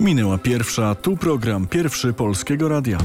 Minęła pierwsza, tu program Pierwszy Polskiego Radia.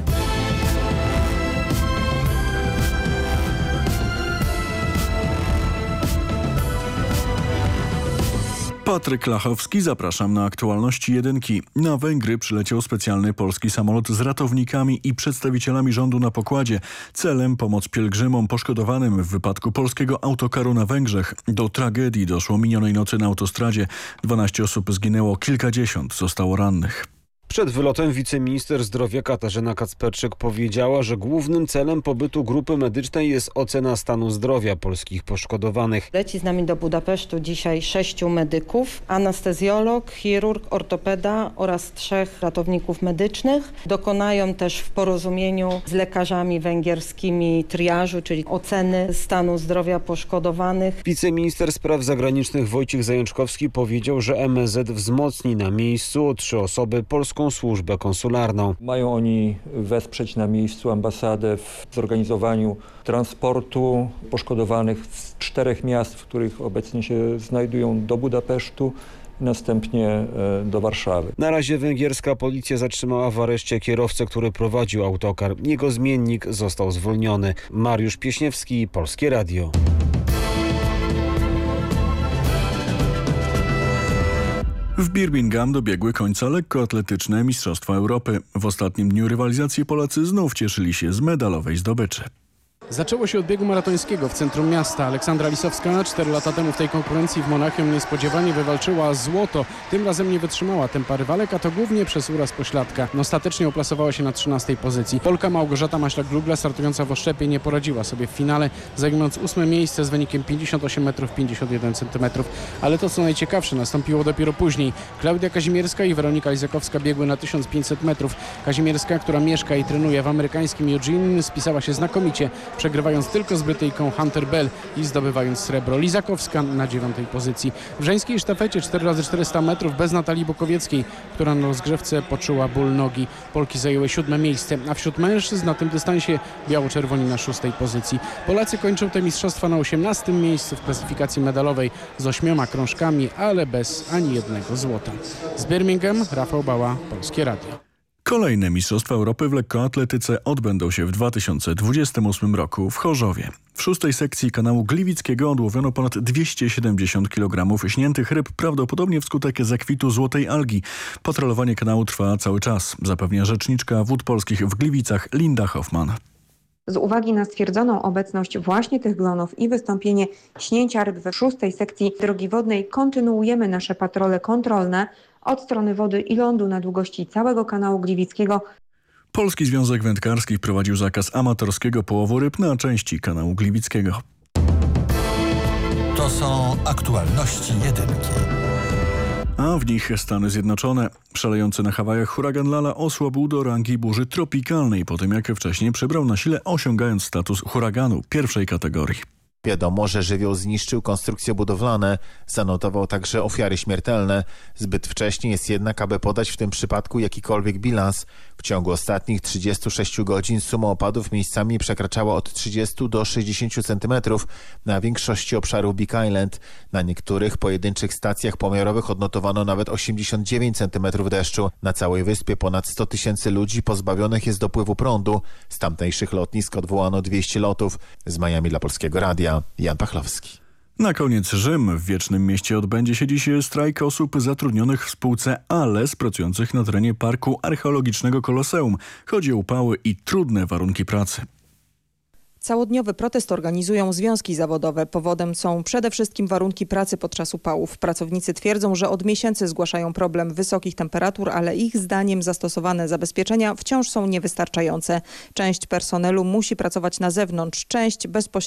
Patryk Lachowski, zapraszam na aktualności jedynki. Na Węgry przyleciał specjalny polski samolot z ratownikami i przedstawicielami rządu na pokładzie. Celem pomoc pielgrzymom poszkodowanym w wypadku polskiego autokaru na Węgrzech. Do tragedii doszło minionej nocy na autostradzie. 12 osób zginęło, kilkadziesiąt zostało rannych. Przed wylotem wiceminister zdrowia Katarzyna Kacperczyk powiedziała, że głównym celem pobytu grupy medycznej jest ocena stanu zdrowia polskich poszkodowanych. Leci z nami do Budapesztu dzisiaj 6 medyków, anestezjolog, chirurg, ortopeda oraz 3 ratowników medycznych. Dokonają też w porozumieniu z lekarzami węgierskimi triażu, czyli oceny stanu zdrowia poszkodowanych. Wiceminister spraw zagranicznych Wojciech Zajączkowski powiedział, że MSZ wzmocni na miejscu o 3 osoby polską służbę konsularną. Mają oni wesprzeć na miejscu ambasadę w zorganizowaniu transportu poszkodowanych z 4 miast, w których obecnie się znajdują, do Budapesztu, następnie do Warszawy. Na razie węgierska policja zatrzymała w areszcie kierowcę, który prowadził autokar. Jego zmiennik został zwolniony. Mariusz Pieśniewski, Polskie Radio. W Birmingham dobiegły końca lekkoatletyczne Mistrzostwa Europy. W ostatnim dniu rywalizacji Polacy znów cieszyli się z medalowej zdobyczy. Zaczęło się od biegu maratońskiego w centrum miasta. Aleksandra Lisowska 4 lata temu w tej konkurencji w Monachium niespodziewanie wywalczyła złoto. Tym razem nie wytrzymała tempa rywalek, a to głównie przez uraz pośladka. Ostatecznie uplasowała się na 13 pozycji. Polka Małgorzata Maślak-Grugla, startująca w oszczepie, nie poradziła sobie w finale, zajmując 8 miejsce z wynikiem 58 m 51 cm. Ale to, co najciekawsze, nastąpiło dopiero później. Klaudia Kazimierska i Weronika Lizakowska biegły na 1500 metrów. Kazimierska, która mieszka i trenuje w amerykańskim Eugene, spisała się znakomicie, przegrywając tylko z Brytyjką Hunter Bell i zdobywając srebro. Lizakowska na 9 pozycji. W żeńskiej sztafecie 4x400 metrów bez Natalii Bukowieckiej, która na rozgrzewce poczuła ból nogi. Polki zajęły 7 miejsce, a wśród mężczyzn na tym dystansie biało-czerwoni na 6 pozycji. Polacy kończą te mistrzostwa na 18 miejscu w klasyfikacji medalowej z 8 krążkami, ale bez ani jednego złota. Z Birmingham, Rafał Bała, Polskie Radio. Kolejne Mistrzostwa Europy w lekkoatletyce odbędą się w 2028 roku w Chorzowie. W 6. sekcji kanału Gliwickiego odłowiono ponad 270 kg śniętych ryb, prawdopodobnie wskutek zakwitu złotej algi. Patrolowanie kanału trwa cały czas, zapewnia rzeczniczka Wód Polskich w Gliwicach Linda Hoffman. Z uwagi na stwierdzoną obecność właśnie tych glonów i wystąpienie śnięcia ryb w 6. sekcji drogi wodnej kontynuujemy nasze patrole kontrolne od strony wody i lądu na długości całego kanału Gliwickiego. Polski Związek Wędkarski wprowadził zakaz amatorskiego połowu ryb na części kanału Gliwickiego. To są aktualności jedynki. A w nich Stany Zjednoczone. Szalejący na Hawajach huragan Lala osłabł do rangi burzy tropikalnej po tym, jak wcześniej przybrał na sile, osiągając status huraganu pierwszej kategorii. Wiadomo, że żywioł zniszczył konstrukcje budowlane, zanotował także ofiary śmiertelne. Zbyt wcześnie jest jednak, aby podać w tym przypadku jakikolwiek bilans. W ciągu ostatnich 36 godzin suma opadów miejscami przekraczała od 30 do 60 cm na większości obszarów Big Island. Na niektórych pojedynczych stacjach pomiarowych odnotowano nawet 89 cm deszczu. Na całej wyspie ponad 100 000 ludzi pozbawionych jest dopływu prądu. Z tamtejszych lotnisk odwołano 200 lotów. Z Miami dla Polskiego Radia Jan Pachlowski. Na koniec Rzym. W Wiecznym Mieście odbędzie się dziś strajk osób zatrudnionych w spółce ALES pracujących na terenie Parku Archeologicznego Koloseum. Chodzi o upały i trudne warunki pracy. Całodniowy protest organizują związki zawodowe. Powodem są przede wszystkim warunki pracy podczas upałów. Pracownicy twierdzą, że od miesięcy zgłaszają problem wysokich temperatur, ale ich zdaniem zastosowane zabezpieczenia wciąż są niewystarczające. Część personelu musi pracować na zewnątrz, część bezpośrednio